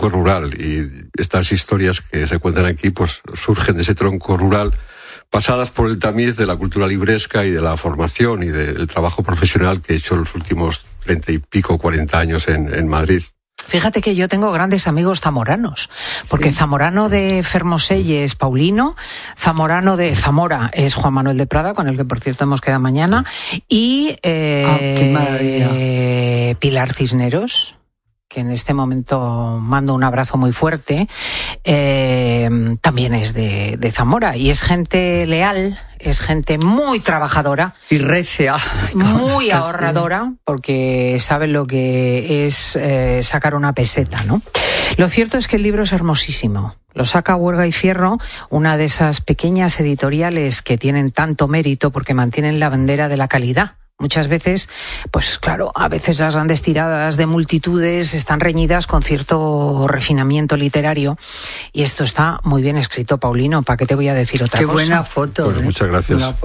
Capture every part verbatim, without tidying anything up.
tronco rural, y estas historias que se cuentan aquí pues surgen de ese tronco rural, pasadas por el tamiz de la cultura libresca y de la formación y del trabajo profesional que he hecho en los últimos treinta y pico, cuarenta años en, en Madrid. Fíjate que yo tengo grandes amigos zamoranos, porque sí. Zamorano de Fermoselle es Paulino, Zamorano de Zamora es Juan Manuel de Prada, con el que por cierto hemos quedado mañana, y eh, ah, eh, Pilar Cisneros, que en este momento mando un abrazo muy fuerte, eh, también es de, de Zamora, y es gente leal, es gente muy trabajadora. Y recia. Muy ahorradora, porque sabe lo que es eh, sacar una peseta, ¿no? Lo cierto es que el libro es hermosísimo. Lo saca Huerga y Fierro, una de esas pequeñas editoriales que tienen tanto mérito porque mantienen la bandera de la calidad. Muchas veces, pues claro, a veces las grandes tiradas de multitudes están reñidas con cierto refinamiento literario, y esto está muy bien escrito, Paulino. ¿Para qué te voy a decir otra qué cosa? Qué buena foto. Pues ¿eh? Muchas gracias.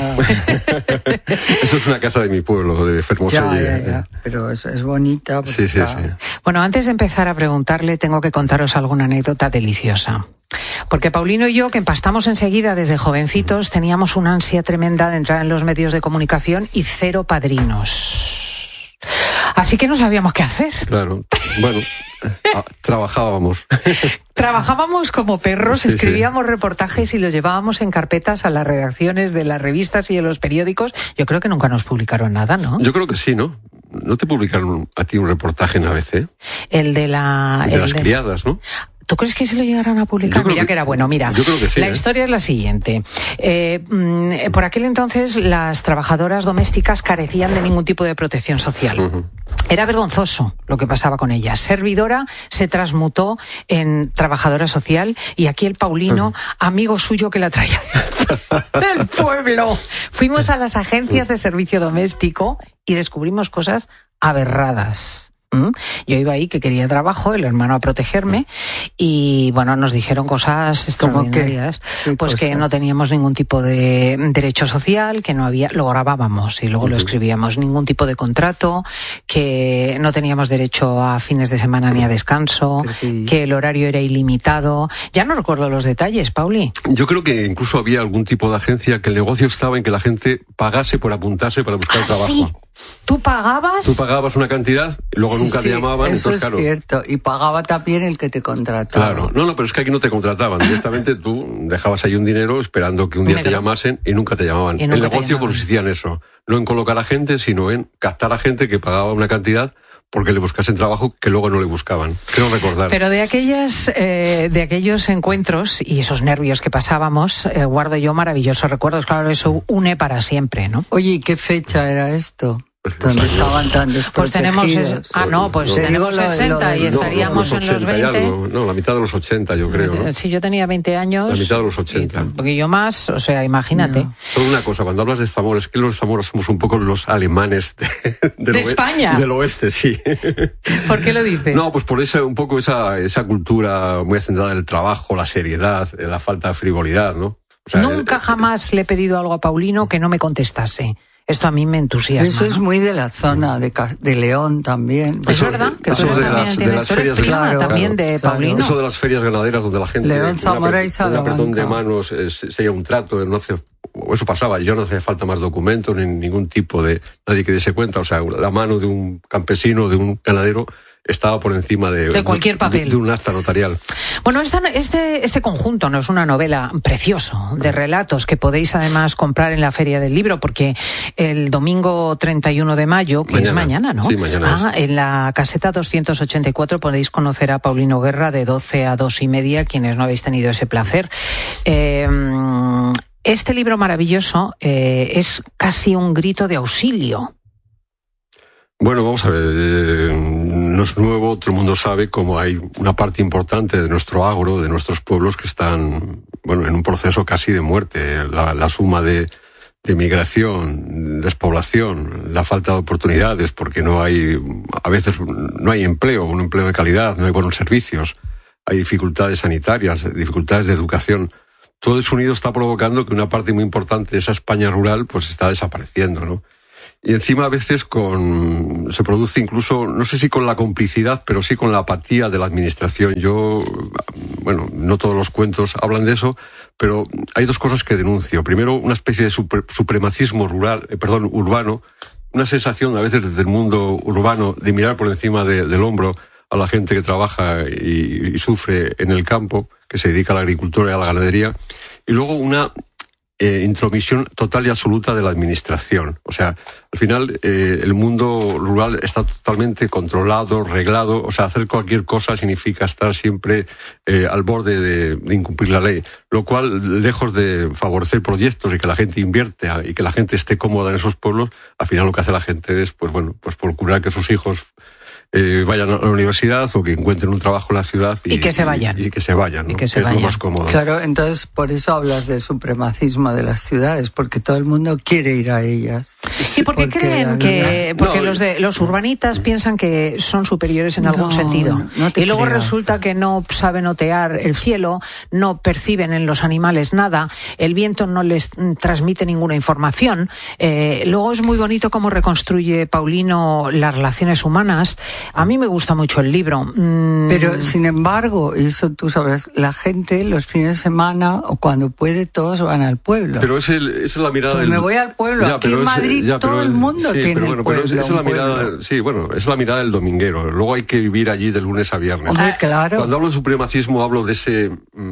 Eso es una casa de mi pueblo, de Fermoselle. Ya, ya, ya. Pero es, es bonita. Sí, está... sí, sí. Bueno, antes de empezar a preguntarle, tengo que contaros alguna anécdota deliciosa. Porque Paulino y yo, que empastamos enseguida desde jovencitos, teníamos una ansia tremenda de entrar en los medios de comunicación y cero padrinos. Así que no sabíamos qué hacer. Claro. Bueno, trabajábamos. Trabajábamos como perros, sí, escribíamos sí. reportajes y los llevábamos en carpetas a las redacciones de las revistas y de los periódicos. Yo creo que nunca nos publicaron nada, ¿no? Yo creo que sí, ¿no? ¿No te publicaron a ti un reportaje en A B C? El de la... El de el las de... criadas, ¿no? ¿Tú crees que se lo llegarán a publicar? Mira que, que era bueno, mira. Yo creo que sí, la ¿eh? historia es la siguiente. Eh, mm, por aquel entonces las trabajadoras domésticas carecían de ningún tipo de protección social. Uh-huh. Era vergonzoso lo que pasaba con ellas. Servidora se transmutó en trabajadora social, y aquí el Paulino, uh-huh. amigo suyo que la traía del pueblo. Fuimos a las agencias de servicio doméstico y descubrimos cosas aberradas. Yo iba ahí que quería trabajo, el hermano a protegerme, y bueno, nos dijeron cosas extraordinarias, pues cosas? Que no teníamos ningún tipo de derecho social, que no había, lo grabábamos y luego uh-huh. lo escribíamos, ningún tipo de contrato, que no teníamos derecho a fines de semana ni a descanso, uh-huh. que el horario era ilimitado. Ya no recuerdo los detalles, Pauli. Yo creo que incluso había algún tipo de agencia que el negocio estaba en que la gente pagase por apuntarse para buscar ¿Ah, trabajo. Sí? ¿Tú pagabas? Tú pagabas una cantidad, luego sí, nunca sí, te llamaban. Eso entonces, es claro, cierto. Y pagaba también el que te contrataba. Claro. No, no, pero es que aquí no te contrataban. Directamente tú dejabas ahí un dinero esperando que un día te llamasen y nunca te llamaban. Nunca el negocio llamaban. consistía en eso. No en colocar a gente, sino en captar a gente que pagaba una cantidad porque le buscasen trabajo que luego no le buscaban. Creo recordar. Pero de aquellas, eh, de aquellos encuentros y esos nervios que pasábamos, eh, guardo yo maravillosos recuerdos. Claro, eso une para siempre, ¿no? Oye, ¿y qué fecha era esto? ¿Dónde estaban tan desprotegidos? Pues tenemos... Es, ah, no, pues no, tenemos no, sesenta no, y estaríamos no, no, en los veinte. Algo, no, la mitad de los ochenta, yo creo, ¿no? Sí, yo tenía veinte años. La mitad de los ochenta. Un poquillo más, o sea, imagínate. No. Solo una cosa, cuando hablas de Zamora, es que los Zamora somos un poco los alemanes de, de, ¿De España? Del oeste, sí. ¿Por qué lo dices? No, pues por esa, un poco esa, esa cultura muy centrada en el trabajo, la seriedad, la falta de frivolidad, ¿no? O sea, Nunca el, jamás le he pedido algo a Paulino que no me contestase. Esto a mí me entusiasma. Eso es muy de la zona de, de León también. Es eso, verdad que tú eres también las, tienes, de las tú eres ferias prima claro, también claro, de claro. Paulino. Eso de las ferias ganaderas donde la gente León, Zamora y Salamanca. Un apretón de manos, eh, se lleva un trato, no hace, eso pasaba, yo no hacía falta más documentos ni ningún tipo de, nadie que diese cuenta, o sea, la mano de un campesino, de un ganadero, estaba por encima de, de cualquier papel. De, de un acta notarial. Bueno, esta, este, este conjunto no es una novela precioso de relatos que podéis además comprar en la Feria del Libro, porque el domingo treinta y uno de mayo, que mañana. es mañana, ¿no? Sí, mañana ah, es. En la caseta doscientos ochenta y cuatro podéis conocer a Paulino Guerra de doce a dos y media, quienes no habéis tenido ese placer. Eh, este libro maravilloso eh, es casi un grito de auxilio. Bueno, vamos a ver, eh, no es nuevo, todo el mundo sabe cómo hay una parte importante de nuestro agro, de nuestros pueblos que están, bueno, en un proceso casi de muerte. La, la suma de, de migración, despoblación, la falta de oportunidades, porque no hay, a veces no hay empleo, un empleo de calidad, no hay buenos servicios, hay dificultades sanitarias, dificultades de educación. Todo eso unido está provocando que una parte muy importante de esa España rural pues está desapareciendo, ¿no? y encima a veces con se produce incluso, no sé si con la complicidad, pero sí con la apatía de la administración. Yo, bueno, no todos los cuentos hablan de eso, pero hay dos cosas que denuncio. Primero, una especie de super, supremacismo rural, eh, perdón, urbano, una sensación a veces desde el mundo urbano de mirar por encima de, del hombro a la gente que trabaja y, y sufre en el campo, que se dedica a la agricultura y a la ganadería, y luego una Eh, intromisión total y absoluta de la administración. O sea, al final eh, el mundo rural está totalmente controlado, reglado. O sea, hacer cualquier cosa significa estar siempre eh, al borde de, de incumplir la ley, lo cual, lejos de favorecer proyectos y que la gente invierta y que la gente esté cómoda en esos pueblos, al final lo que hace la gente es, pues bueno, pues procurar que sus hijos Eh, vayan a la universidad o que encuentren un trabajo en la ciudad y, y que se vayan y, y que se vayan, ¿no? y que se que vayan. Es lo más cómodo. Claro, entonces por eso hablas del supremacismo de las ciudades, porque todo el mundo quiere ir a ellas. ¿Y por qué creen que porque no, los de los urbanitas piensan que son superiores en no, algún sentido? No, no te y luego creas. resulta que no saben otear el cielo, no perciben en los animales nada, el viento no les transmite ninguna información. Eh, luego es muy bonito cómo reconstruye Paulino las relaciones humanas. A mí me gusta mucho el libro. Mm. Pero, sin embargo, eso tú sabrás, la gente los fines de semana o cuando puede, todos van al pueblo. Pero es, el, es la mirada pues del... me voy al pueblo. Ya, Aquí en es, Madrid ya, todo el, el mundo sí, tiene pero bueno, el pueblo. Pero es, es la mirada, sí, bueno, es la mirada del dominguero. Luego hay que vivir allí de lunes a viernes. Hombre, claro. Cuando hablo de supremacismo hablo de ese,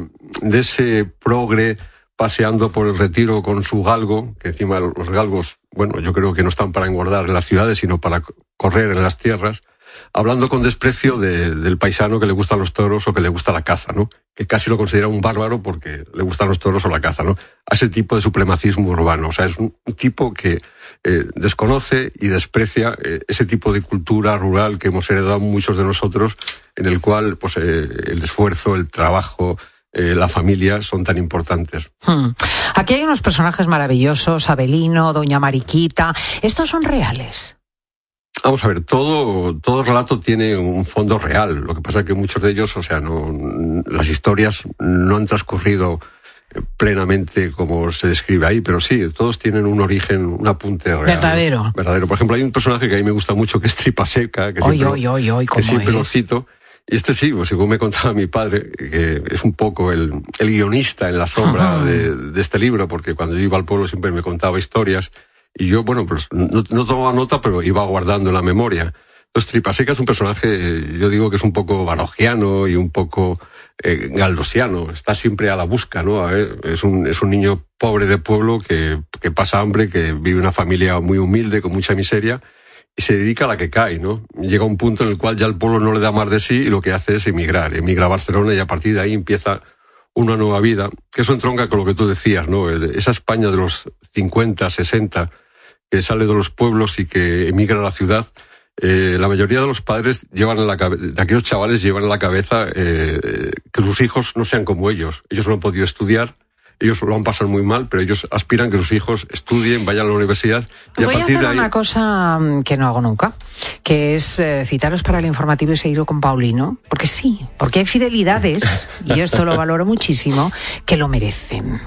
de ese progre paseando por el Retiro con su galgo, que encima los galgos, bueno, yo creo que no están para engordar en las ciudades, sino para correr en las tierras, hablando con desprecio de, del paisano que le gustan los toros o que le gusta la caza, ¿no? Que casi lo considera un bárbaro porque le gustan los toros o la caza, ¿no? A ese tipo de supremacismo urbano. O sea, es un tipo que eh, desconoce y desprecia eh, ese tipo de cultura rural que hemos heredado muchos de nosotros, en el cual pues eh, el esfuerzo, el trabajo, Eh, la familia son tan importantes. Hmm. Aquí hay unos personajes maravillosos, Abelino, Doña Mariquita. ¿Estos son reales? Vamos a ver, todo, todo relato tiene un fondo real. Lo que pasa es que muchos de ellos, o sea, no, las historias no han transcurrido plenamente como se describe ahí, pero sí, todos tienen un origen, un apunte real. Verdadero. ¿No? Verdadero. Por ejemplo, hay un personaje que a mí me gusta mucho que es Tripaseca, que Oy, siempre, oy, oy, oy, que siempre es? lo cito. Y este sí, pues según me contaba mi padre, que es un poco el, el guionista en la sombra de, de este libro, porque cuando yo iba al pueblo siempre me contaba historias, y yo, bueno, pues no, no tomaba nota, pero iba guardando en la memoria. Entonces, Tripaseca es un personaje, yo digo que es un poco barogiano y un poco eh, galdosiano, está siempre a la busca, ¿no? A ver, es un, es un niño pobre de pueblo que, que pasa hambre, que vive en una familia muy humilde, con mucha miseria, y se dedica a la que cae, ¿no? Llega un punto en el cual ya el pueblo no le da más de sí y lo que hace es emigrar. Emigra a Barcelona y a partir de ahí empieza una nueva vida, que eso entronca con lo que tú decías, ¿no? El, esa España de los cincuenta, sesenta, que sale de los pueblos y que emigra a la ciudad. Eh, la mayoría de los padres llevan en la cabeza, de aquellos chavales llevan en la cabeza eh, que sus hijos no sean como ellos. Ellos no han podido estudiar, ellos lo han pasado muy mal, pero ellos aspiran que sus hijos estudien, vayan a la universidad. Y Voy a partir a hacer de ahí... una cosa que no hago nunca, que es eh, citaros para el informativo y seguirlo con Paulino, porque sí, porque hay fidelidades, y yo esto lo valoro muchísimo, que lo merecen.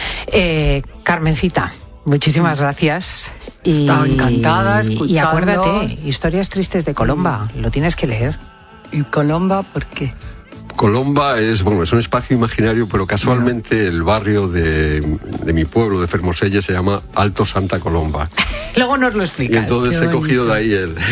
Eh, Carmencita, muchísimas gracias. Y, Estaba encantada escuchando. Y acuérdate, Historias tristes de Colomba, lo tienes que leer. ¿Y Colomba por qué? Colomba es, bueno, es un espacio imaginario, pero casualmente el barrio de, de mi pueblo, de Fermoselle, se llama Alto Santa Colomba. Luego nos lo explicas. Y entonces he cogido de ahí el...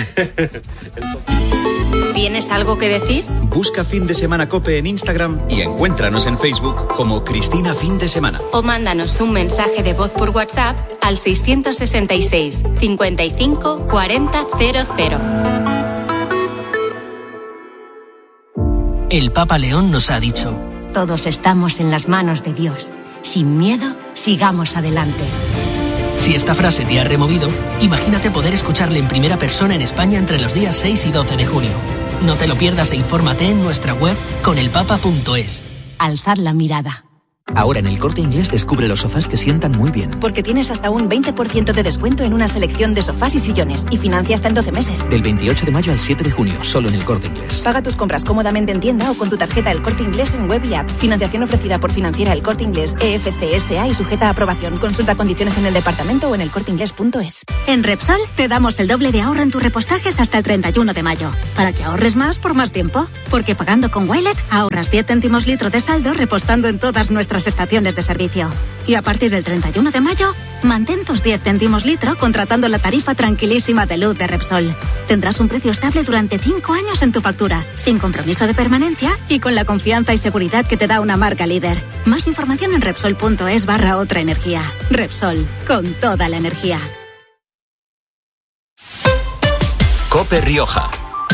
¿Tienes algo que decir? Busca Fin de Semana COPE en Instagram y encuéntranos en Facebook como Cristina Fin de Semana. O mándanos un mensaje de voz por WhatsApp al seiscientos sesenta y seis, cincuenta y cinco, cuarenta, cero cero. El Papa León nos ha dicho: todos estamos en las manos de Dios. Sin miedo, sigamos adelante. Si esta frase te ha removido, imagínate poder escucharle en primera persona en España entre los días seis y doce de junio. No te lo pierdas e infórmate en nuestra web con el papa punto es. Alzad la mirada. Ahora en El Corte Inglés descubre los sofás que sientan muy bien. Porque tienes hasta un veinte por ciento de descuento en una selección de sofás y sillones y financia hasta en doce meses. Del veintiocho de mayo al siete de junio, solo en El Corte Inglés. Paga tus compras cómodamente en tienda o con tu tarjeta El Corte Inglés en web y app. Financiación ofrecida por Financiera El Corte Inglés E F C S A y sujeta a aprobación. Consulta condiciones en el departamento o en elcorteinglés punto es. En Repsol te damos el doble de ahorro en tus repostajes hasta el treinta y uno de mayo. Para que ahorres más por más tiempo. Porque pagando con Wilet ahorras diez céntimos litro de saldo repostando en todas nuestras estaciones de servicio. Y a partir del treinta y uno de mayo, mantén tus diez céntimos litro contratando la tarifa tranquilísima de luz de Repsol. Tendrás un precio estable durante cinco años en tu factura, sin compromiso de permanencia y con la confianza y seguridad que te da una marca líder. Más información en Repsol punto es barra otra energía. Repsol, con toda la energía. COPE Rioja.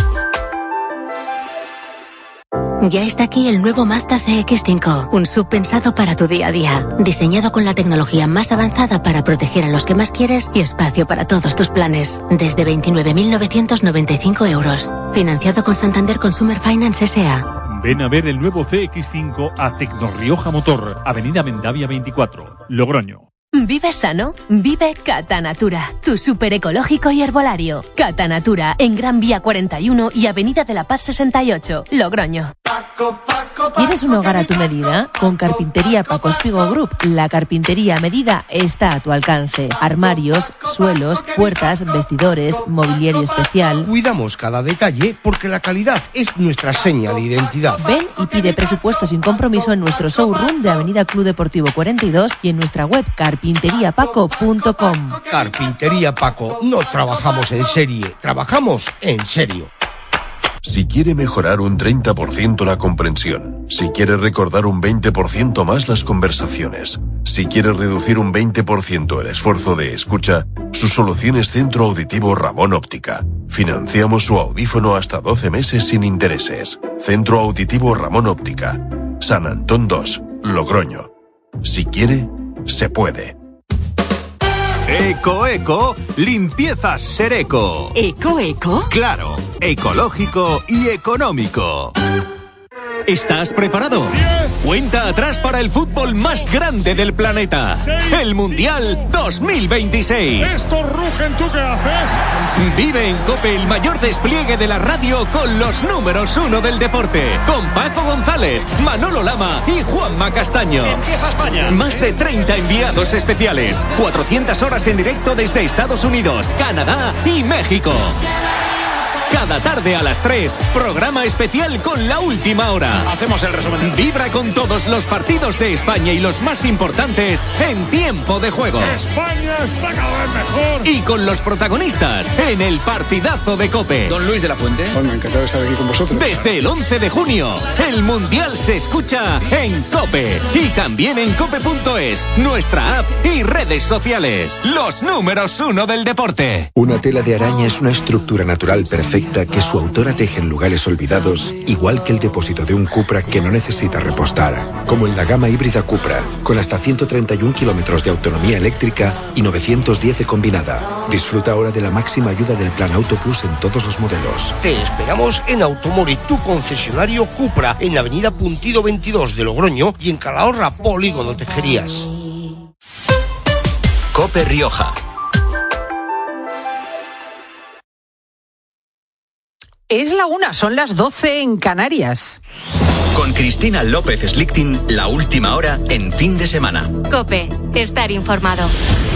Ya está aquí el nuevo Mazda C X cinco, un sub pensado para tu día a día, diseñado con la tecnología más avanzada para proteger a los que más quieres y espacio para todos tus planes, desde veintinueve mil novecientos noventa y cinco euros, financiado con Santander Consumer Finance S A. Ven a ver el nuevo C X cinco a Tecnorrioja Motor, Avenida Mendavia veinticuatro, Logroño. Vive sano, vive Catanatura, tu súper ecológico y herbolario. Catanatura, en Gran Vía cuarenta y uno y Avenida de la Paz sesenta y ocho, Logroño. ¿Quieres un hogar a tu medida? Con Carpintería Paco Espigo Group, la carpintería a medida está a tu alcance. Armarios, suelos, puertas, vestidores, mobiliario especial. Cuidamos cada detalle porque la calidad es nuestra seña de identidad. Ven y pide presupuesto sin compromiso en nuestro showroom de Avenida Club Deportivo cuarenta y dos y en nuestra web carpintería paco punto com. Carpintería Paco, no trabajamos en serie, trabajamos en serio. Si quiere mejorar un treinta por ciento la comprensión, si quiere recordar un veinte por ciento más las conversaciones, si quiere reducir un veinte por ciento el esfuerzo de escucha, su solución es Centro Auditivo Ramón Óptica. Financiamos su audífono hasta doce meses sin intereses. Centro Auditivo Ramón Óptica. San Antón dos, Logroño. Si quiere, se puede. Eco Eco, limpiezas Sereco. ¿Eco Eco? Claro, ecológico y económico. ¿Estás preparado? diez, Cuenta atrás para el fútbol más grande del planeta. seis, el Mundial dos mil veintiséis. Estos rugen, ¿tú qué haces? Vive en COPE el mayor despliegue de la radio con los números uno del deporte. Con Paco González, Manolo Lama y Juanma Castaño. Empieza España. Más de treinta enviados especiales. cuatrocientas horas en directo desde Estados Unidos, Canadá y México. Cada tarde a las tres, programa especial con la última hora. Hacemos el resumen. Vibra con todos los partidos de España y los más importantes en tiempo de juego. España está cada vez mejor. Y con los protagonistas en el partidazo de COPE. Don Luis de la Fuente. Bueno, encantado de estar aquí con vosotros. Desde el once de junio, el Mundial se escucha en COPE. Y también en cope punto es, nuestra app y redes sociales. Los números uno del deporte. Una tela de araña es una estructura natural perfecta que su autora teje en lugares olvidados, igual que el depósito de un Cupra que no necesita repostar. Como en la gama híbrida Cupra, con hasta ciento treinta y un kilómetros de autonomía eléctrica y novecientos diez de combinada. Disfruta ahora de la máxima ayuda del Plan Auto Plus en todos los modelos. Te esperamos en Automori, tu concesionario Cupra, en Avenida Puntido veintidós de Logroño y en Calahorra, Polígono Tejerías. COPE Rioja. Es la una, son las doce en Canarias. Con Cristina López Slichting, la última hora en fin de semana. COPE, estar informado.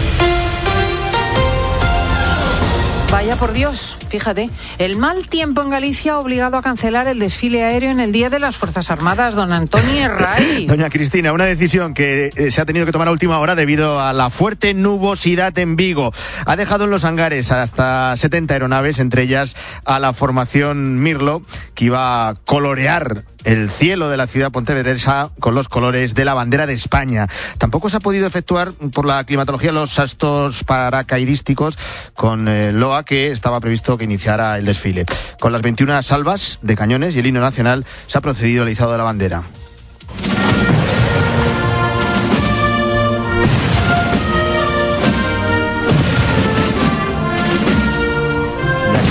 Vaya por Dios, fíjate, el mal tiempo en Galicia ha obligado a cancelar el desfile aéreo en el Día de las Fuerzas Armadas. Don Antonio Herray. Doña Cristina, una decisión que eh, se ha tenido que tomar a última hora debido a la fuerte nubosidad en Vigo. Ha dejado en los hangares hasta setenta aeronaves, entre ellas a la formación Mirlo, que iba a colorear el cielo de la ciudad pontevedresa con los colores de la bandera de España. Tampoco se ha podido efectuar por la climatología los saltos paracaidísticos con eh, L O A, que estaba previsto que iniciara el desfile. Con las veintiuna salvas de cañones y el himno nacional se ha procedido al izado de la bandera.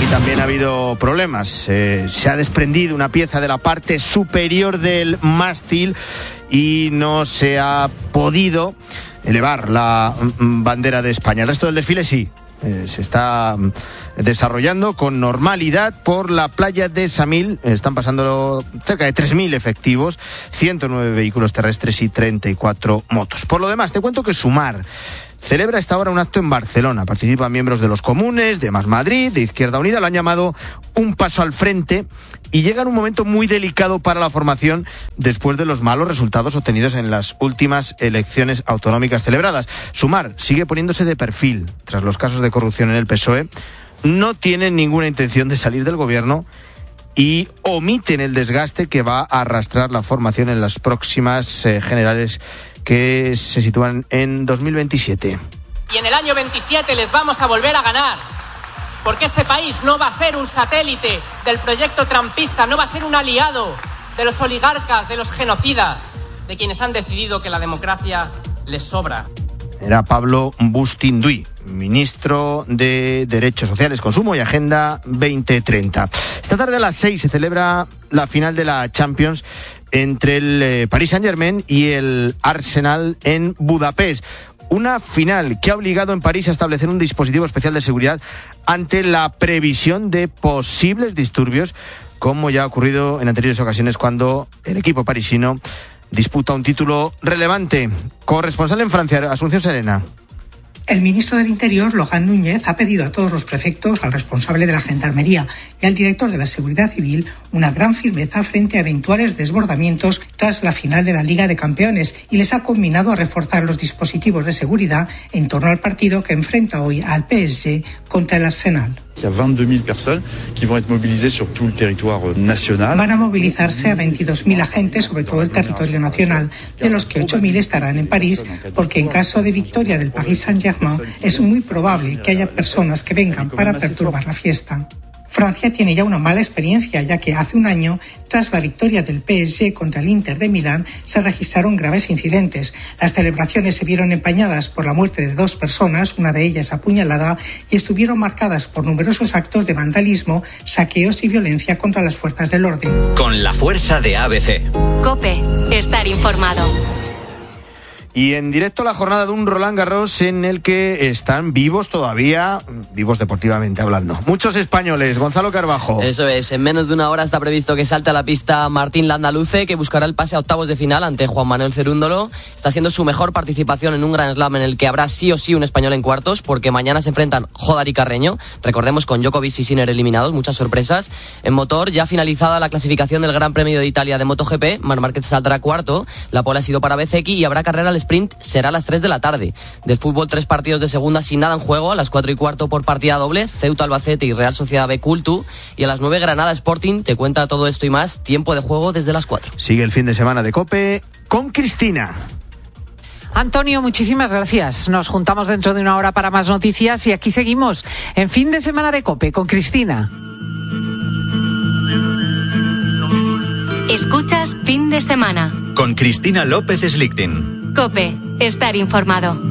también ha habido problemas. Eh, se ha desprendido una pieza de la parte superior del mástil y no se ha podido elevar la mm, bandera de España. El resto del desfile sí. Eh, se está desarrollando con normalidad por la playa de Samil. Están pasando cerca de tres mil efectivos, ciento nueve vehículos terrestres y treinta y cuatro motos. Por lo demás, te cuento que Sumar celebra a esta hora un acto en Barcelona. Participan miembros de los comunes, de Más Madrid, de Izquierda Unida. Lo han llamado un paso al frente y llega en un momento muy delicado para la formación después de los malos resultados obtenidos en las últimas elecciones autonómicas celebradas. Sumar sigue poniéndose de perfil tras los casos de corrupción en el P S O E. No tienen ninguna intención de salir del gobierno y omiten el desgaste que va a arrastrar la formación en las próximas eh, generales que se sitúan en dos mil veintisiete. Y en el año veintisiete les vamos a volver a ganar, porque este país no va a ser un satélite del proyecto trumpista, no va a ser un aliado de los oligarcas, de los genocidas, de quienes han decidido que la democracia les sobra. Era Pablo Bustinduy, ministro de Derechos Sociales, Consumo y Agenda veinte treinta. Esta tarde a las seis se celebra la final de la Champions entre el eh, Paris Saint-Germain y el Arsenal en Budapest. Una final que ha obligado en París a establecer un dispositivo especial de seguridad ante la previsión de posibles disturbios, como ya ha ocurrido en anteriores ocasiones cuando el equipo parisino disputa un título relevante. Corresponsal en Francia, Asunción Serena. El ministro del Interior, Logan Núñez, ha pedido a todos los prefectos, al responsable de la Gendarmería y al director de la Seguridad Civil una gran firmeza frente a eventuales desbordamientos tras la final de la Liga de Campeones y les ha combinado a reforzar los dispositivos de seguridad en torno al partido que enfrenta hoy al P S G contra el Arsenal. Il y a veintidós mil personas que van a être mobilisées sur tout el territorio nacional. Van a movilizarse a veintidós mil agentes sobre todo el territorio nacional, de los que ocho mil estarán en París, porque en caso de victoria del Paris Saint-Germain es muy probable que haya personas que vengan para perturbar la fiesta. Francia tiene ya una mala experiencia, ya que hace un año, tras la victoria del P S G contra el Inter de Milán, se registraron graves incidentes. Las celebraciones se vieron empañadas por la muerte de dos personas, una de ellas apuñalada, y estuvieron marcadas por numerosos actos de vandalismo, saqueos y violencia contra las fuerzas del orden. Con la fuerza de A B C. COPE. Estar informado. Y en directo la jornada de un Roland Garros en el que están vivos todavía, vivos deportivamente hablando, muchos españoles. Gonzalo Carbajo. Eso es, en menos de una hora está previsto que salte a la pista Martín Landaluce, que buscará el pase a octavos de final ante Juan Manuel Cerúndolo. Está siendo su mejor participación en un Grand Slam en el que habrá sí o sí un español en cuartos, porque mañana se enfrentan Jodar y Carreño, recordemos con Djokovic y Sinner eliminados, muchas sorpresas. En motor, ya finalizada la clasificación del Gran Premio de Italia de MotoGP, Marc Márquez saldrá cuarto, la pole ha sido para Bezzecchi y habrá carrera al sprint, será a las tres de la tarde. Del fútbol, tres partidos de segunda sin nada en juego, a las cuatro y cuarto por partida doble, Ceuta Albacete y Real Sociedad B Cultu, y a las nueve Granada Sporting. Te cuenta todo esto y más, tiempo de juego desde las cuatro. Sigue el fin de semana de COPE con Cristina. Antonio, muchísimas gracias. Nos juntamos dentro de una hora para más noticias y aquí seguimos en fin de semana de COPE con Cristina. Escuchas Fin de Semana Con Cristina López Slichting. COPE. Estar informado.